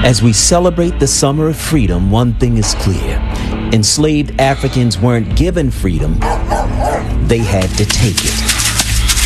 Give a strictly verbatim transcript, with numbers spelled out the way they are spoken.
As we celebrate the summer of freedom, one thing is clear. Enslaved Africans weren't given freedom, they had to take it.